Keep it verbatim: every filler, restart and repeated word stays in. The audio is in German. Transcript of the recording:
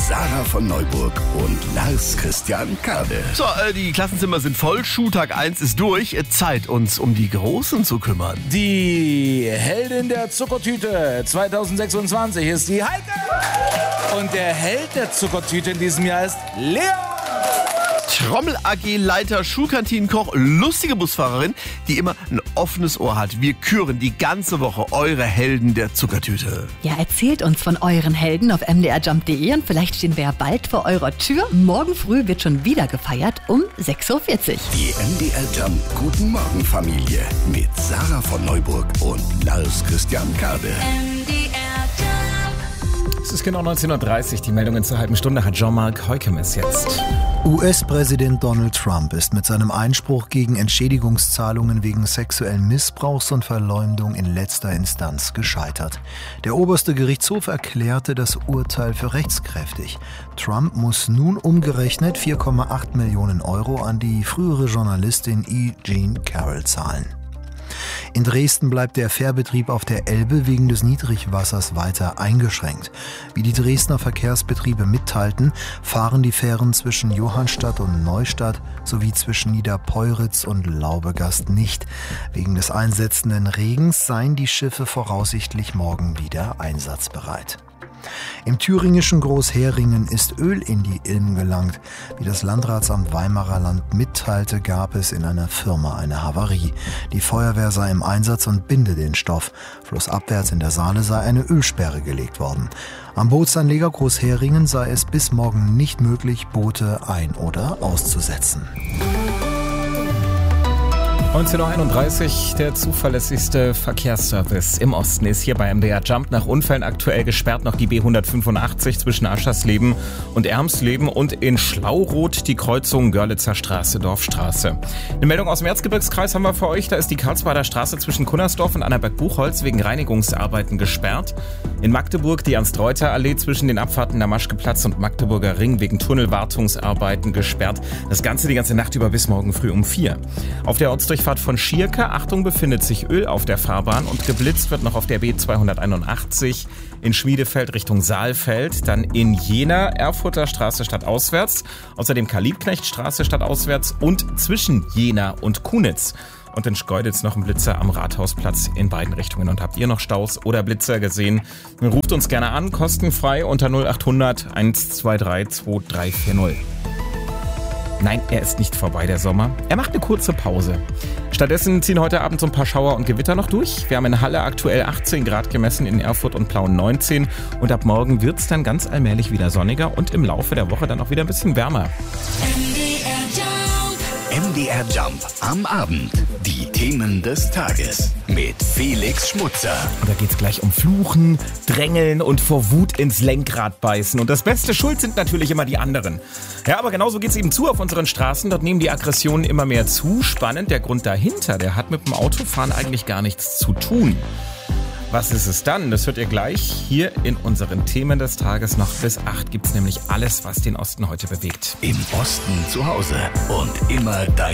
Sarah von Neuburg und Lars Christian Kade. So, äh, die Klassenzimmer sind voll, Schultag eins ist durch. Zeit, uns um die Großen zu kümmern. Die Heldin der Zuckertüte zweitausendsechsundzwanzig ist die Heike. Und der Held der Zuckertüte in diesem Jahr ist Leon. Trommel-A G-Leiter, Schulkantinenkoch, lustige Busfahrerin, die immer ein offenes Ohr hat. Wir küren die ganze Woche eure Helden der Zuckertüte. Ja, erzählt uns von euren Helden auf m d r jump punkt d e und vielleicht stehen wir ja bald vor eurer Tür. Morgen früh wird schon wieder gefeiert um sechs Uhr vierzig. Die M D R Jump Guten Morgen Familie mit Sarah von Neuburg und Lars Christian Kade. Es ist genau neunzehn Uhr dreißig. Die Meldungen zur halben Stunde hat Jean-Marc Heukemes jetzt. U S-Präsident Donald Trump ist mit seinem Einspruch gegen Entschädigungszahlungen wegen sexuellen Missbrauchs und Verleumdung in letzter Instanz gescheitert. Der oberste Gerichtshof erklärte das Urteil für rechtskräftig. Trump muss nun umgerechnet vier Komma acht Millionen Euro an die frühere Journalistin E. Jean Carroll zahlen. In Dresden bleibt der Fährbetrieb auf der Elbe wegen des Niedrigwassers weiter eingeschränkt. Wie die Dresdner Verkehrsbetriebe mitteilten, fahren die Fähren zwischen Johannstadt und Neustadt sowie zwischen Niederpeuritz und Laubegast nicht. Wegen des einsetzenden Regens seien die Schiffe voraussichtlich morgen wieder einsatzbereit. Im thüringischen Großheringen ist Öl in die Ilm gelangt. Wie das Landratsamt Weimarer Land mitteilte, gab es in einer Firma eine Havarie. Die Feuerwehr sei im Einsatz und binde den Stoff. Flussabwärts in der Saale sei eine Ölsperre gelegt worden. Am Bootsanleger Großheringen sei es bis morgen nicht möglich, Boote ein- oder auszusetzen. neunzehn Uhr einunddreißig, der zuverlässigste Verkehrsservice im Osten ist hier bei M D R Jump. Nach Unfällen aktuell gesperrt noch die B hundertfünfundachtzig zwischen Aschersleben und Ermsleben und in Schlauroth die Kreuzung Görlitzer Straße, Dorfstraße. Eine Meldung aus dem Erzgebirgskreis haben wir für euch. Da ist die Karlsbader Straße zwischen Kunnersdorf und Annaberg-Buchholz wegen Reinigungsarbeiten gesperrt. In Magdeburg die Ernst-Reuter-Allee zwischen den Abfahrten Damaschkeplatz und Magdeburger Ring wegen Tunnelwartungsarbeiten gesperrt. Das Ganze die ganze Nacht über bis morgen früh um vier. Auf der Ortsdurchfahrt von Schierke, Achtung, befindet sich Öl auf der Fahrbahn und geblitzt wird noch auf der B zweihunderteinundachtzig in Schmiedefeld Richtung Saalfeld, dann in Jena, Erfurter Straße stadtauswärts, außerdem Karl-Liebknecht-Straße stadtauswärts und zwischen Jena und Kunitz. Und in Schkeuditz noch ein Blitzer am Rathausplatz in beiden Richtungen. Und habt ihr noch Staus oder Blitzer gesehen? Ruft uns gerne an, kostenfrei unter null achthundert eins zwei drei zwei drei vier null. Nein, er ist nicht vorbei, der Sommer. Er macht eine kurze Pause. Stattdessen ziehen heute Abend so ein paar Schauer und Gewitter noch durch. Wir haben in Halle aktuell achtzehn Grad gemessen, in Erfurt und Plauen neunzehn. Und ab morgen wird es dann ganz allmählich wieder sonniger und im Laufe der Woche dann auch wieder ein bisschen wärmer. M D R Jump am Abend. Die Themen des Tages mit Felix Schmutzer. Und da geht's gleich um Fluchen, Drängeln und vor Wut ins Lenkrad beißen. Und das beste Schuld sind natürlich immer die anderen. Ja, aber genauso geht's eben zu auf unseren Straßen. Dort nehmen die Aggressionen immer mehr zu. Spannend, der Grund dahinter, der hat mit dem Autofahren eigentlich gar nichts zu tun. Was ist es dann? Das hört ihr gleich. Hier in unseren Themen des Tages noch bis acht gibt's nämlich alles, was den Osten heute bewegt. Im Osten zu Hause und immer dein